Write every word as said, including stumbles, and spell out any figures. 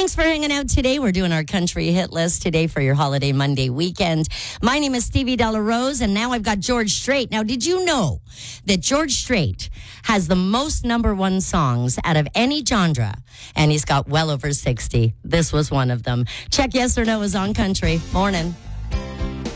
Thanks for hanging out today. We're doing our country hit list today for your holiday Monday weekend. My name is Stevie Della Rose, and now I've got George Strait. Now, did you know that George Strait has the most number one songs out of any genre? And he's got well over sixty. This was one of them. Check Yes or No is on Country. Morning.